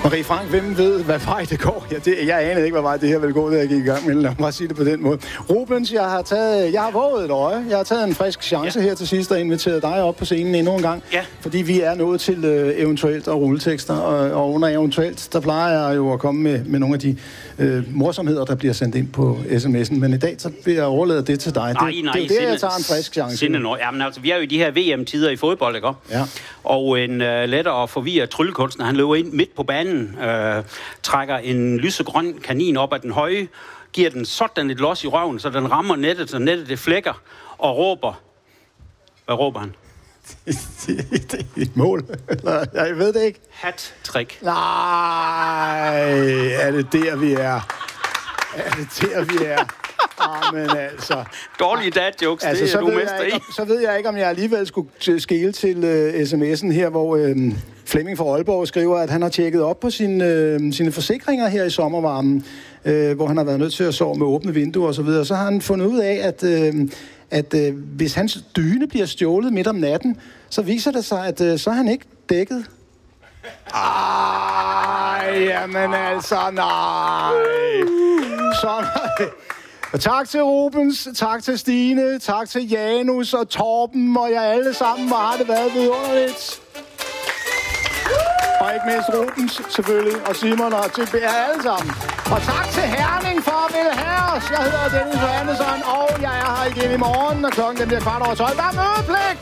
Marie Frank, hvem ved, hvad vej det går? Jeg anede ikke, hvad vej det her ville gå, da jeg gik i gang, men lad mig bare sige det på den måde. Rubens, jeg har våget et øje. Jeg har taget en frisk chance her til sidst og inviteret dig op på scenen endnu en gang. Ja. Fordi vi er nået til eventuelt og rulletekster, og under eventuelt, der plejer jeg jo at komme med nogle af de morsomheder, der bliver sendt ind på sms'en. Men i dag, så bliver jeg overladet det til dig. Nej, det er jo der, jeg tager en frisk chance. Jamen altså, vi er jo i de her VM-tider i fodbold, ikke? Ja. Og en lettere forvirret tryllekunstner, han løber ind midt på banen, trækker en lysegrøn kanin op af den høje, giver den sådan et los i røven, så den rammer nettet, så nettet det flækker, og råber. Hvad råber han? Det er et mål. Jeg ved det ikke. Hat-trick. Nej, er det der, vi er? Men altså... Dårlige dad-jokes, altså, det er du mester i. Så ved jeg ikke, om jeg alligevel skulle skele til sms'en her, hvor Flemming fra Aalborg skriver, at han har tjekket op på sine forsikringer her i sommervarmen, hvor han har været nødt til at sove med åbne vinduer og så videre. Så har han fundet ud af, at hvis hans dyne bliver stjålet midt om natten, så viser det sig, at så er han ikke dækket. Jamen altså, nej. Og tak til Rubens, tak til Stine, tak til Janus og Torben og jer alle sammen. Hvor har det været vidunderligt. Og ikke mindst Rubens, selvfølgelig, og Simon og til jer alle sammen. Og tak til Herning for at ville have os. Jeg hedder Dennis Johannesson, og jeg er her igen i morgen, og klokken bliver 12:15. Der er mødepligt!